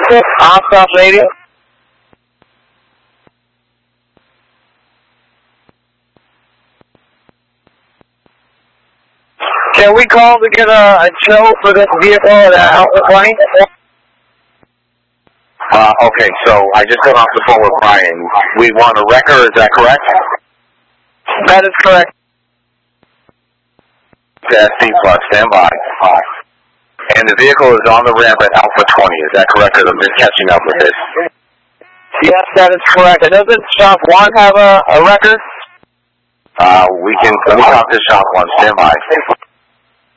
Hostile radio. Can we call to get a show for this vehicle at Alpha Plane? Okay, so I just got off the phone with Brian. We want a wrecker, is that correct? That is correct. SD plus, stand by. And the vehicle is on the ramp at Alpha 20, is that correct? Because I'm just catching up with this. Yes, that is correct. And doesn't Shop 1 have a record? Let me talk to Shop 1, stand by.